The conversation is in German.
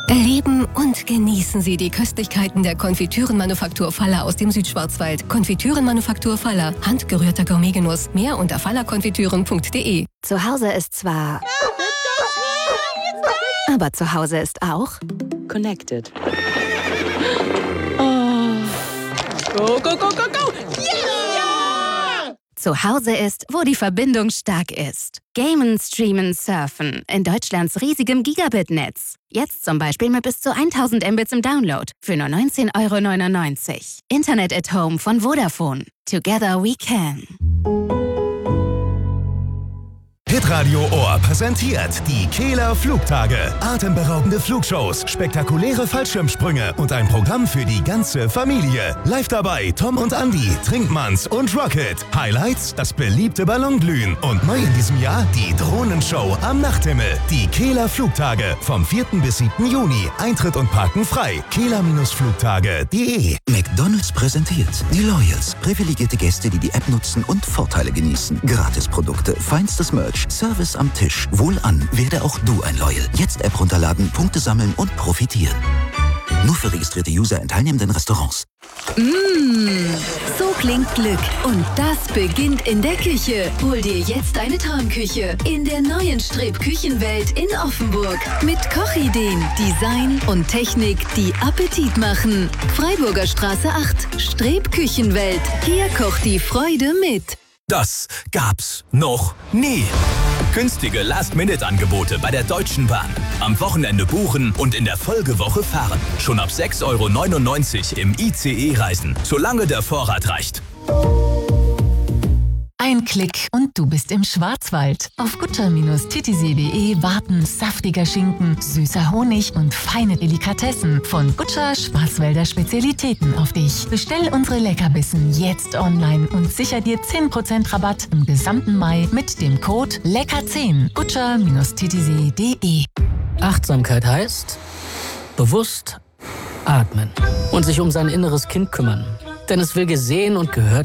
Erleben und genießen Sie die Köstlichkeiten der Konfitürenmanufaktur Faller aus dem Südschwarzwald. Konfitürenmanufaktur Faller. Handgerührter Gourmetgenuss. Mehr unter fallerkonfitüren.de. Zu Hause ist zwar... Aber zu Hause ist auch... Connected. Oh. Go, go, go, go, go! Yeah! Zu Hause ist, wo die Verbindung stark ist. Gamen, streamen, surfen. In Deutschlands riesigem Gigabit-Netz. Jetzt zum Beispiel mit bis zu 1000 Mbits im Download. Für nur 19,99 €. Internet at Home von Vodafone. Together we can. Hitradio Ohr präsentiert die Kieler Flugtage. Atemberaubende Flugshows, spektakuläre Fallschirmsprünge und ein Programm für die ganze Familie. Live dabei Tom und Andy, Trinkmanns und Rocket. Highlights, das beliebte Ballonglühen. Und neu in diesem Jahr die Drohnenshow am Nachthimmel. Die Kieler Flugtage vom 4. bis 7. Juni. Eintritt und Parken frei. kieler-flugtage.de. McDonald's präsentiert die Loyals. Privilegierte Gäste, die die App nutzen und Vorteile genießen. Gratisprodukte, feinstes Merch, Service am Tisch. Wohlan, werde auch du ein Loyal. Jetzt App runterladen, Punkte sammeln und profitieren. Nur für registrierte User in teilnehmenden Restaurants. So klingt Glück. Und das beginnt in der Küche. Hol dir jetzt deine Traumküche in der neuen Streb-Küchenwelt in Offenburg. Mit Kochideen, Design und Technik, die Appetit machen. Freiburger Straße 8, Streb-Küchenwelt. Hier kocht die Freude mit. Das gab's noch nie. Günstige Last-Minute-Angebote bei der Deutschen Bahn. Am Wochenende buchen und in der Folgewoche fahren. Schon ab 6,99 € im ICE reisen, solange der Vorrat reicht. Ein Klick und du bist im Schwarzwald. Auf gutscher-titisee.de warten saftiger Schinken, süßer Honig und feine Delikatessen von Gutscher Schwarzwälder Spezialitäten auf dich. Bestell unsere Leckerbissen jetzt online und sicher dir 10% Rabatt im gesamten Mai mit dem Code LECKER10. Gutscher-titisee.de. Achtsamkeit heißt bewusst atmen und sich um sein inneres Kind kümmern. Denn es will gesehen und gehört